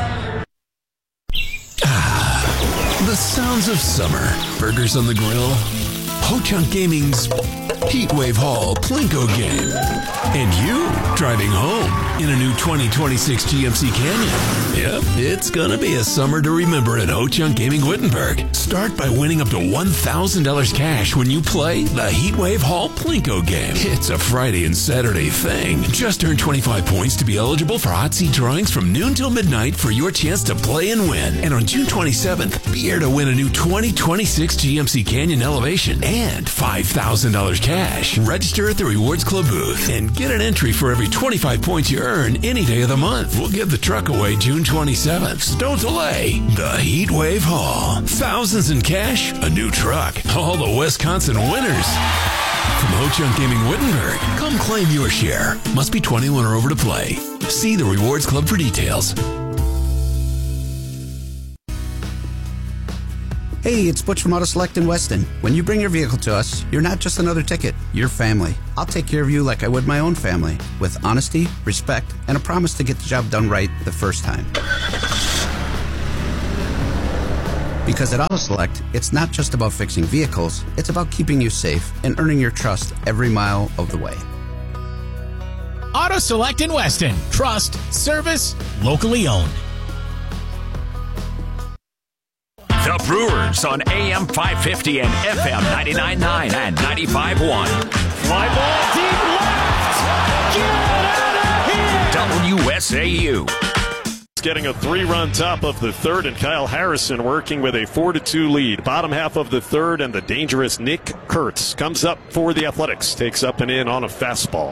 The sounds of summer. Burgers on the grill. Ho-Chunk Gaming's Heatwave Hall Plinko game. And you driving home in a new twenty twenty-six G M C Canyon. Yep, it's gonna be a summer to remember at Ho-Chunk Gaming Wittenberg. Start by winning up to one thousand dollars cash when you play the Heatwave Hall Plinko game. It's a Friday and Saturday thing. Just earn twenty-five points to be eligible for hot seat drawings from noon till midnight for your chance to play and win. And on June twenty-seventh, be here to win a new twenty twenty-six G M C Canyon Elevation and five thousand dollars cash. Register at the Rewards Club booth and get an entry for every twenty-five points you earn any day of the month. We'll give the truck away June twenty-seventh, so don't delay. The Heatwave Hall. Thousands in cash, a new truck. All the Wisconsin winners. From Ho-Chunk Gaming Wittenberg, come claim your share. Must be twenty-one or over to play. See the Rewards Club for details. Hey, it's Butch from Auto Select in Weston. When you bring your vehicle to us, you're not just another ticket, you're family. I'll take care of you like I would my own family, with honesty, respect, and a promise to get the job done right the first time. Because at Auto Select, it's not just about fixing vehicles, it's about keeping you safe and earning your trust every mile of the way. Auto Select in Weston. Trust, service, locally owned. The Brewers on A M five fifty and F M ninety-nine point nine and ninety-five point one. Fly ball deep left. Get out of here. W S A U. It's getting a three-run top of the third, and Kyle Harrison working with a four to two lead. Bottom half of the third, and the dangerous Nick Kurtz comes up for the Athletics. Takes up and in on a fastball.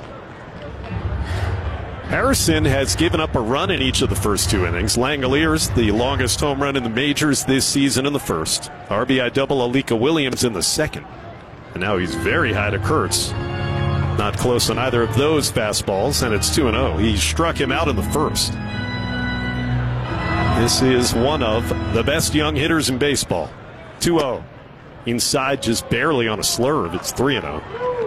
Harrison has given up a run in each of the first two innings. Langoliers, the longest home run in the majors this season in the first. R B I double Alika Williams in the second. And now he's very high to Kurtz. Not close on either of those fastballs, and it's two and oh. He struck him out in the first. This is one of the best young hitters in baseball. two oh. Inside just barely on a slurve. It's three and oh.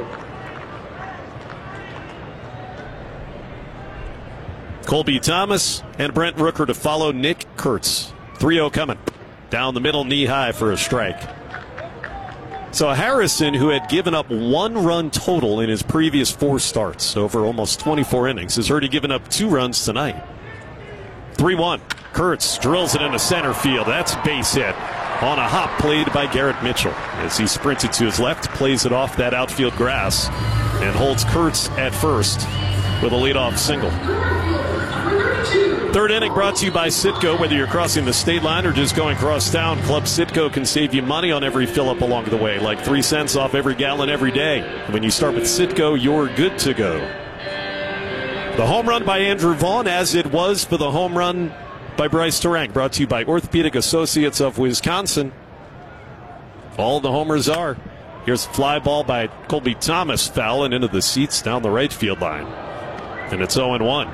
Colby Thomas and Brent Rooker to follow Nick Kurtz. three oh coming. Down the middle, knee high for a strike. So Harrison, who had given up one run total in his previous four starts over almost twenty-four innings, has already given up two runs tonight. three one. Kurtz drills it into center field. That's a base hit on a hop played by Garrett Mitchell. As he sprinted to his left, plays it off that outfield grass and holds Kurtz at first with a leadoff single. Third inning brought to you by Citgo. Whether you're crossing the state line or just going cross town, Club Citgo can save you money on every fill-up along the way, like three cents off every gallon every day. When you start with Citgo, you're good to go. The home run by Andrew Vaughn, as it was for the home run by Bryce Terang, brought to you by Orthopedic Associates of Wisconsin. All the homers are. Here's a fly ball by Colby Thomas, foul and into the seats down the right field line. And it's oh and one.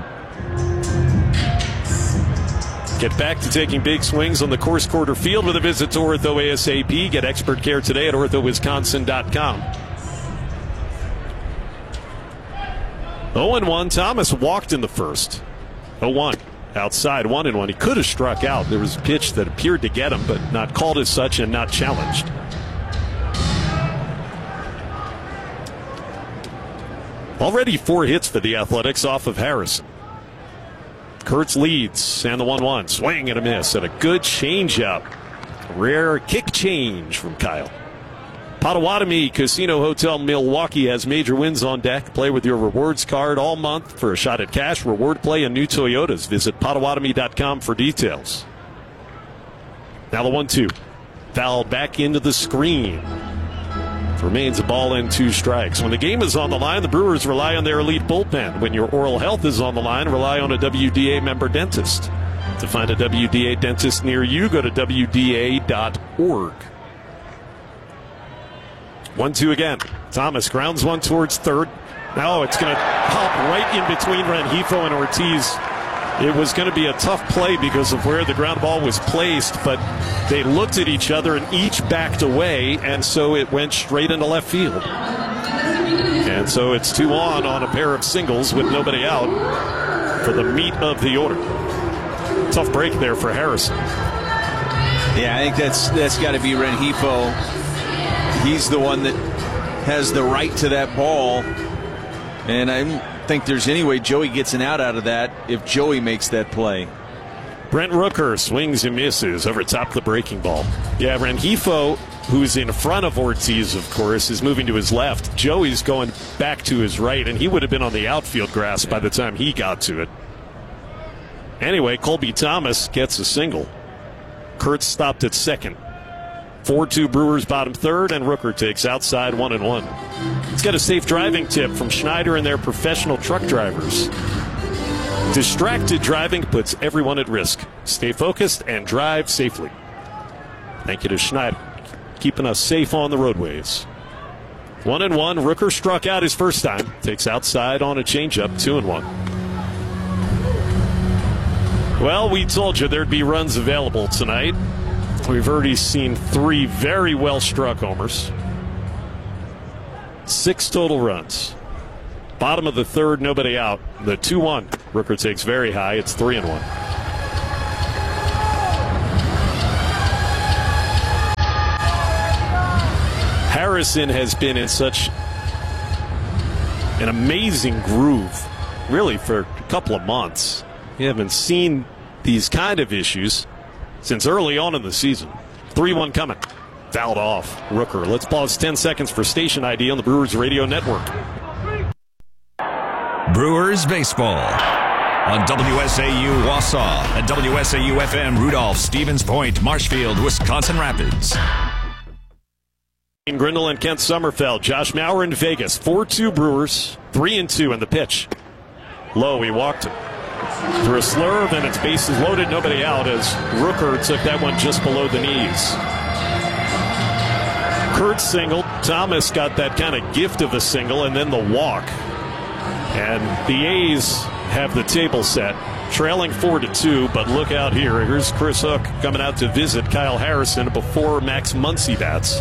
Get back to taking big swings on the course quarter field with a visit to Ortho ASAP. Get expert care today at ortho wisconsin dot com. oh and one. Thomas walked in the first. oh one. Outside, one and one. He could have struck out. There was a pitch that appeared to get him, but not called as such and not challenged. Already four hits for the Athletics off of Harrison. Kurtz leads, and the one one. Swing and a miss, and a good changeup. Rare kick change from Kyle. Potawatomi Casino Hotel Milwaukee has major wins on deck. Play with your rewards card all month for a shot at cash, reward play, and new Toyotas. Visit potawatomi dot com for details. Now the one two. Fouled back into the screen. Remains a ball and two strikes. When the game is on the line, the Brewers rely on their elite bullpen. When your oral health is on the line, rely on a W D A member dentist. To find a W D A dentist near you, go to W D A dot org. one two again. Thomas grounds one towards third. Now it's going to pop right in between Rengifo and Ortiz. It was going to be a tough play because of where the ground ball was placed, but they looked at each other and each backed away, and so it went straight into left field. And so it's two on on a pair of singles with nobody out for the meat of the order. Tough break there for Harrison. Yeah, I think that's that's got to be Rengifo. He's the one that has the right to that ball, and I don't think there's any way Joey gets an out out of that if Joey makes that play. Brent Rooker swings and misses over top the breaking ball. Yeah, Rengifo, who's in front of Ortiz, of course, is moving to his left. Joey's going back to his right, and he would have been on the outfield grass by the time he got to it. Anyway, Colby Thomas gets a single. Kurtz stopped at second. four two Brewers bottom third, and Rooker takes outside one and one. Let's get a safe driving tip from Schneider and their professional truck drivers. Distracted driving puts everyone at risk. Stay focused and drive safely. Thank you to Schneider, keeping us safe on the roadways. One and one. Rooker struck out his first time. Takes outside on a changeup. Two and one. Well, we told you there'd be runs available tonight. We've already seen three very well-struck homers. Six total runs. Bottom of the third, nobody out. The two one. Rooker takes very high. It's three and one. Harrison has been in such an amazing groove, really, for a couple of months. We haven't seen these kind of issues since early on in the season. three one coming. Fouled off. Rooker. Let's pause ten seconds for station I D on the Brewers Radio Network. Brewers baseball on W S A U Wausau and W S A U F M Rudolph, Stevens Point, Marshfield, Wisconsin Rapids. Grindle and Kent Sommerfeld. Josh Mauer in Vegas. four two Brewers. three and two in the pitch. Low, he walked him. Through a slurve, and it's bases loaded, nobody out as Rooker took that one just below the knees. Kurt singled. Thomas got that kind of gift of a single and then the walk. And the A's have the table set, trailing four to two, but look out here. Here's Chris Hook coming out to visit Kyle Harrison before Max Muncy bats.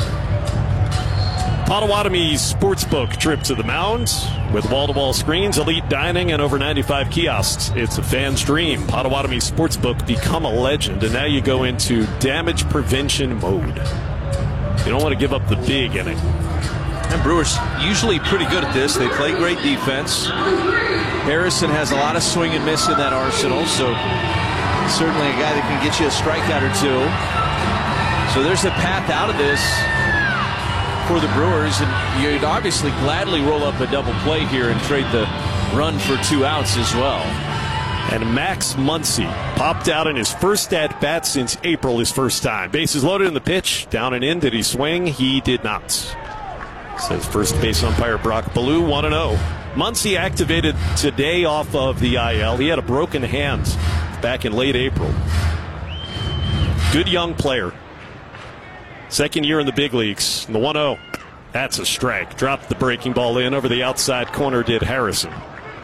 Potawatomi Sportsbook trip to the mound with wall-to-wall screens, elite dining, and over ninety-five kiosks. It's a fan's dream. Potawatomi Sportsbook, become a legend, and now you go into damage prevention mode. You don't want to give up the big inning. And Brewers usually pretty good at this. They play great defense. Harrison has a lot of swing and miss in that arsenal, so certainly a guy that can get you a strikeout or two. So there's a path out of this for the Brewers, and you'd obviously gladly roll up a double play here and trade the run for two outs as well. And Max Muncy popped out in his first at-bat since April, his first time. Bases loaded in the pitch. Down and in. Did he swing? He did not. Says first base umpire Brock Ballou, one and oh. Muncy activated today off of the I L. He had a broken hand back in late April. Good young player. Second year in the big leagues. And the one oh. That's a strike. Dropped the breaking ball in. Over the outside corner did Harrison.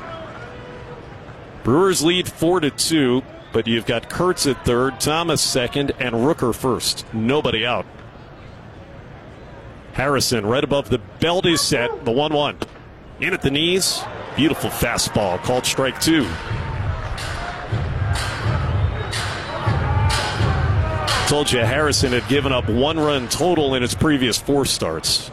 Brewers lead four to two, but you've got Kurtz at third, Thomas second, and Rooker first. Nobody out. Harrison right above the belt is set. The one one. In at the knees. Beautiful fastball. Called strike two. Told you Harrison had given up one run total in his previous four starts.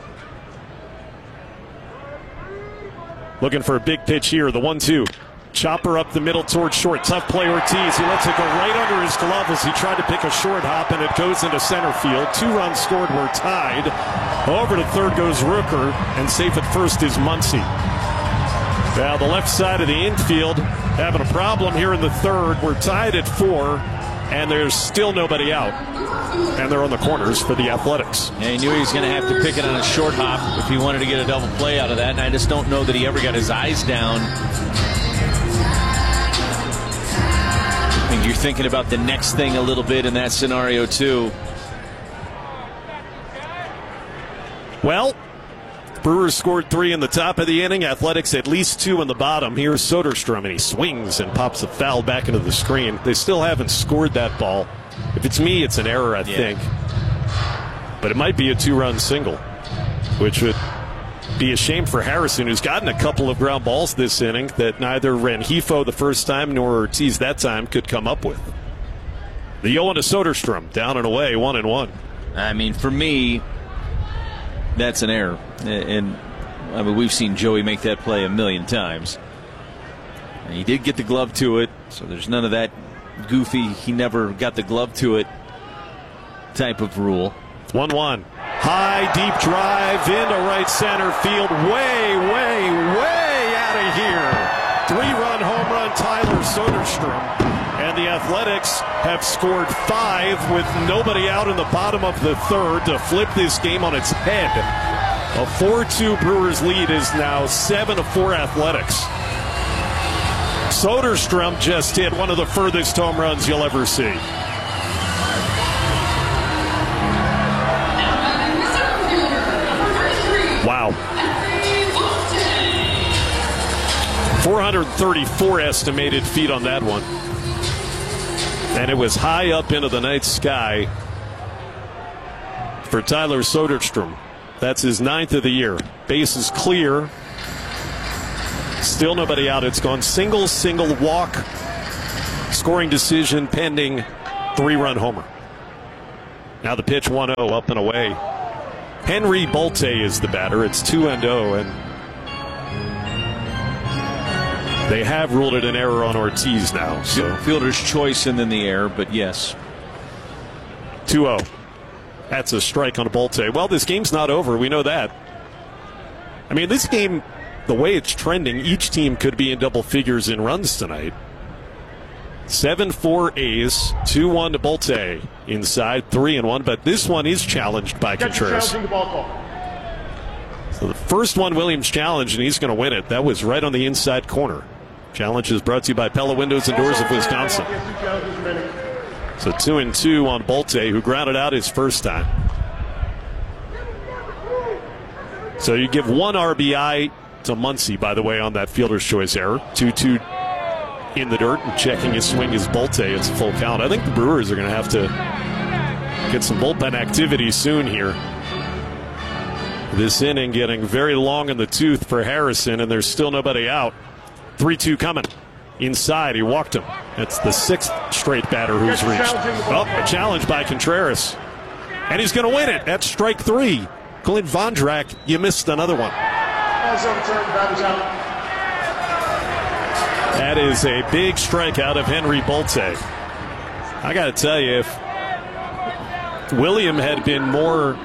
Looking for a big pitch here. The one two. Chopper up the middle towards short. Tough play Ortiz. He lets it go right under his glove as he tried to pick a short hop, and it goes into center field. Two runs scored. We're tied. Over to third goes Rooker, and safe at first is Muncy. Now the left side of the infield having a problem here in the third. We're tied at four, and there's still nobody out. And they're on the corners for the Athletics. Yeah, he knew he was going to have to pick it on a short hop if he wanted to get a double play out of that, and I just don't know that he ever got his eyes down. I think you're thinking about the next thing a little bit in that scenario too. Well, Brewers scored three in the top of the inning. Athletics at least two in the bottom. Here's Soderstrom, and he swings and pops a foul back into the screen. They still haven't scored that ball. If it's me, it's an error, I yeah. think. But it might be a two-run single, which would be a shame for Harrison, who's gotten a couple of ground balls this inning that neither Rengifo the first time nor Ortiz that time could come up with. The oh one to Soderstrom, down and away, one and one. I mean, for me, that's an error. And I mean, we've seen Joey make that play a million times. And he did get the glove to it, so there's none of that goofy, he never got the glove to it type of rule. one one. High, deep drive into right center field. Way, way, way out of here. Three-run home run, Tyler Soderstrom. And the Athletics have scored five with nobody out in the bottom of the third to flip this game on its head. A four two Brewers lead is now seven to four Athletics. Soderstrom just hit one of the furthest home runs you'll ever see. Wow. four hundred thirty-four estimated feet on that one. And it was high up into the night sky for Tyler Soderstrom. That's his ninth of the year. Base is clear. Still nobody out. It's gone single, single, walk. Scoring decision pending. Three-run homer. Now the pitch one oh up and away. Henry Bolte is the batter. It's two and oh, and they have ruled it an error on Ortiz now. So fielder's choice and then the error, but yes. two oh. That's a strike on Bolte. Well, this game's not over. We know that. I mean, this game, the way it's trending, each team could be in double figures in runs tonight. seven four A's, two one to Bolte. Inside, three and one, but this one is challenged by Contreras. So the first one Williams challenged, and he's going to win it. That was right on the inside corner. Challenge is brought to you by Pella Windows and Doors of Wisconsin. So two and two on Bolte, who grounded out his first time. So you give one R B I to Muncy, by the way, on that fielder's choice error. two two in the dirt, and checking his swing is Bolte. It's a full count. I think the Brewers are going to have to get some bullpen activity soon here. This inning getting very long in the tooth for Harrison, and there's still nobody out. three two coming. Inside, he walked him. That's the sixth straight batter who's reached. Oh, a challenge by Contreras. And he's going to win it. That's strike three. Clint Vondrak, you missed another one. That is a big strikeout of Henry Bolte. I got to tell you, if William had been more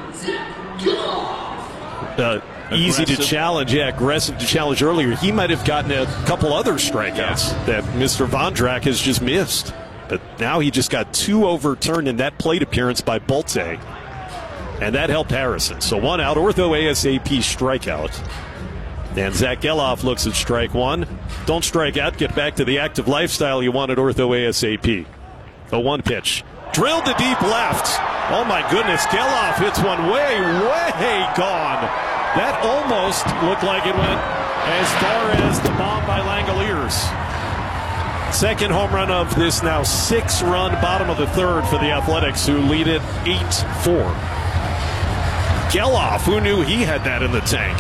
uh, easy to challenge, yeah, aggressive to challenge earlier, he might have gotten a couple other strikeouts yeah. that Mister Vondrak has just missed. But now he just got two overturned in that plate appearance by Bolte. And that helped Harrison. So one out, Ortho ASAP strikeout. And Zach Geloff looks at strike one. Don't strike out. Get back to the active lifestyle you want at Ortho ASAP. The one pitch. Drilled to deep left. Oh, my goodness. Geloff hits one way, way gone. That almost looked like it went as far as the bomb by Langoliers. Second home run of this now six-run bottom of the third for the Athletics, who lead it eight four. Geloff, who knew he had that in the tank?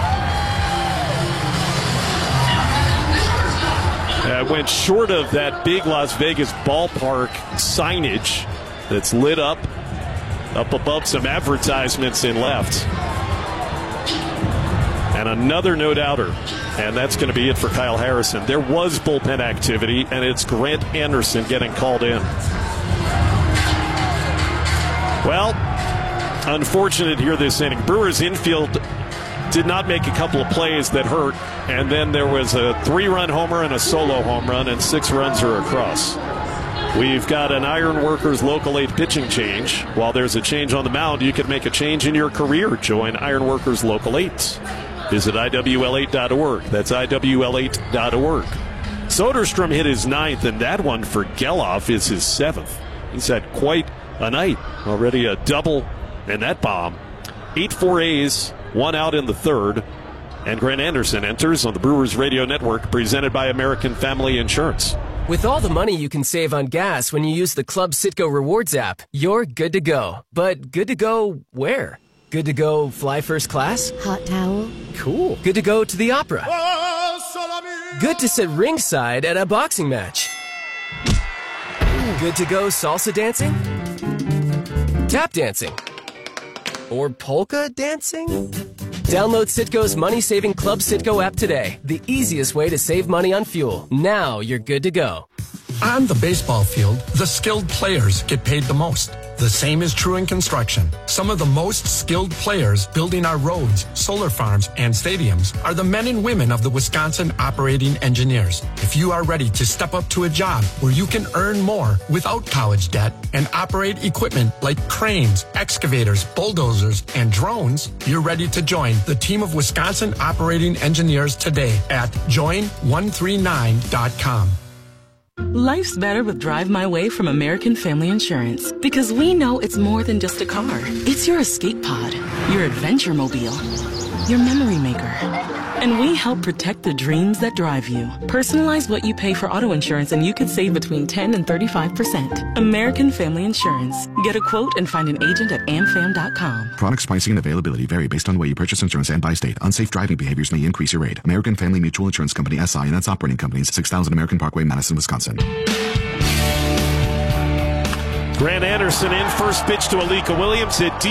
Uh, went short of that big Las Vegas ballpark signage that's lit up up above some advertisements in left. And another no-doubter. And that's going to be it for Kyle Harrison. There was bullpen activity, and it's Grant Anderson getting called in. Well, unfortunate here this inning. Brewers infield did not make a couple of plays that hurt, and then there was a three-run homer and a solo home run, and six runs are across. We've got an Ironworkers Local eight pitching change. While there's a change on the mound, you could make a change in your career. Join Ironworkers Local eight. Visit I W L eight dot org. That's I W L eight dot org. Soderstrom hit his ninth, and that one for Geloff is his seventh. He's had quite a night. Already a double and that bomb. eight four A's, one out in the third. And Grant Anderson enters on the Brewers Radio Network, presented by American Family Insurance. With all the money you can save on gas when you use the Club Citgo Rewards app, you're good to go. But good to go where? Good to go fly first class? Hot towel? Cool. Good to go to the opera? Good to sit ringside at a boxing match? Good to go salsa dancing? Tap dancing? Or polka dancing? Download Citgo's money-saving Club Citgo app today. The easiest way to save money on fuel. Now you're good to go. On the baseball field, the skilled players get paid the most. The same is true in construction. Some of the most skilled players building our roads, solar farms, and stadiums are the men and women of the Wisconsin Operating Engineers. If you are ready to step up to a job where you can earn more without college debt and operate equipment like cranes, excavators, bulldozers, and drones, you're ready to join the team of Wisconsin Operating Engineers today at join one three nine dot com. Life's better with Drive My Way from American Family Insurance, because we know it's more than just a car. It's your escape pod, your adventure mobile, your memory maker. And we help protect the dreams that drive you. Personalize what you pay for auto insurance and you could save between ten and thirty-five percent. American Family Insurance. Get a quote and find an agent at am fam dot com. Products, pricing, and availability vary based on the way you purchase insurance and by state. Unsafe driving behaviors may increase your rate. American Family Mutual Insurance Company, S I and its operating companies, six thousand American Parkway, Madison, Wisconsin. Grant Anderson in, first pitch to Alika Williams, hit deep.